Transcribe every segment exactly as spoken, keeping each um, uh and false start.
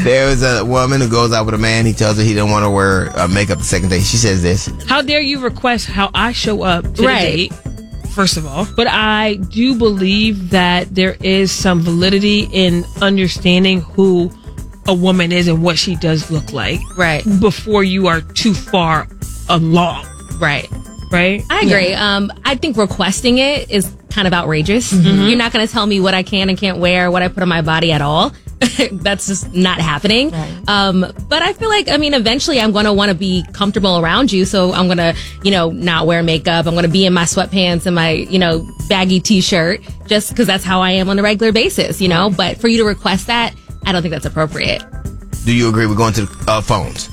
There was a woman who goes out with a man. He tells her he don't want to wear uh, makeup the second day. She says this. How dare you request how I show up to Right. the date, first of all. But I do believe that there is some validity in understanding who a woman is and what she does look like. Right. Before you are too far along. Right. Right? I agree. Yeah. Um, I think requesting it is kind of outrageous. Mm-hmm. You're not going to tell me what I can and can't wear, what I put on my body at all. That's just not happening. Right. Um, but I feel like, I mean, eventually I'm going to want to be comfortable around you. So I'm going to, you know, not wear makeup. I'm going to be in my sweatpants and my, you know, baggy t-shirt just because that's how I am on a regular basis, you know. But for you to request that, I don't think that's appropriate. Do you agree? We're going to the uh, phones.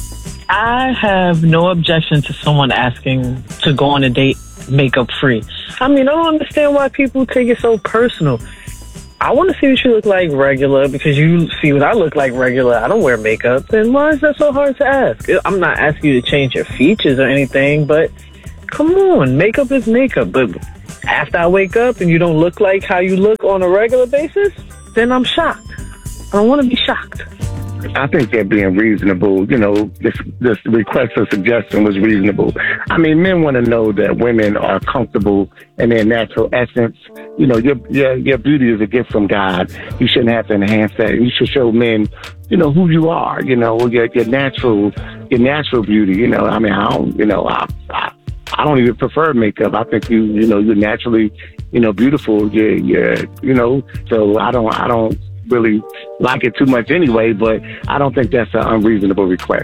I have no objection to someone asking to go on a date makeup free. I mean, I don't understand why people take it so personal. I want to see what you look like regular because you see what I look like regular. I don't wear makeup. Then why is that so hard to ask? I'm not asking you to change your features or anything, but come on, makeup is makeup. But after I wake up and you don't look like how you look on a regular basis, then I'm shocked. I don't want to be shocked. I think they're being reasonable. You know, this this request or suggestion was reasonable. I mean, men want to know that women are comfortable in their natural essence. You know, your your your beauty is a gift from God. You shouldn't have to enhance that. You should show men, you know, who you are. You know, your your natural your natural beauty. You know, I mean, I don't. You know, I I, I don't even prefer makeup. I think you you know you're naturally you know beautiful. You're, you're you know. So I don't I don't. really like it too much anyway, but I don't think that's an unreasonable request.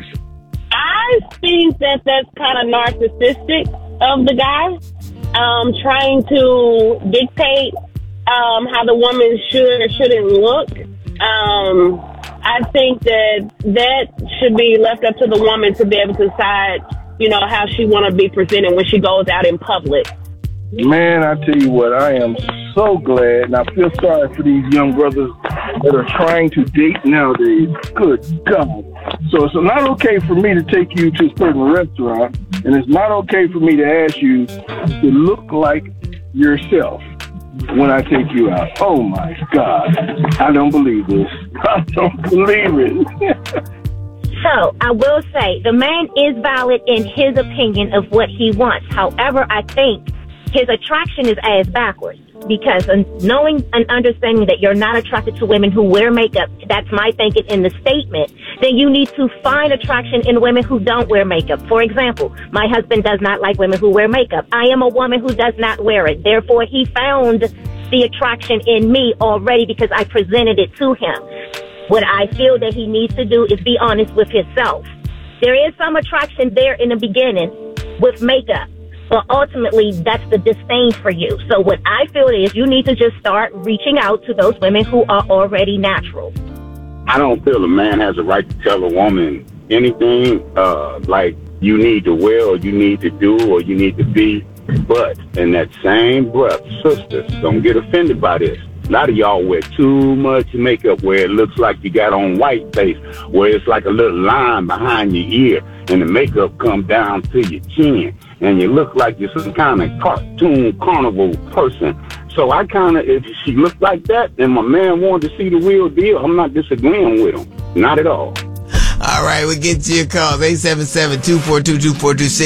I think that that's kind of narcissistic of the guy, um, trying to dictate um, how the woman should or shouldn't look. Um, I think that that should be left up to the woman to be able to decide, you know, how she want to be presented when she goes out in public. Man, I tell you what, I am so glad, and I feel sorry for these young brothers that are trying to date nowadays. Good God. So it's not okay for me to take you to a certain restaurant, and it's not okay for me to ask you to look like yourself when I take you out. Oh, my God. I don't believe this. I don't believe it. So, I will say, the man is valid in his opinion of what he wants. However, I think his attraction is ass backwards because knowing and understanding that you're not attracted to women who wear makeup, that's my thinking in the statement, then you need to find attraction in women who don't wear makeup. For example, my husband does not like women who wear makeup. I am a woman who does not wear it. Therefore, he found the attraction in me already because I presented it to him. What I feel that he needs to do is be honest with himself. There is some attraction there in the beginning with makeup. But ultimately, that's the disdain for you. So what I feel is you need to just start reaching out to those women who are already natural. I don't feel a man has a right to tell a woman anything uh, like you need to wear or you need to do or you need to be. But in that same breath, sisters, don't get offended by this. A lot of y'all wear too much makeup where it looks like you got on white face, where it's like a little line behind your ear and the makeup comes down to your chin. And you look like you're some kind of cartoon carnival person. So I kind of, if she looked like that and my man wanted to see the real deal, I'm not disagreeing with him. Not at all. All right, we get to your calls. eight seven seven, two four two, two four two six.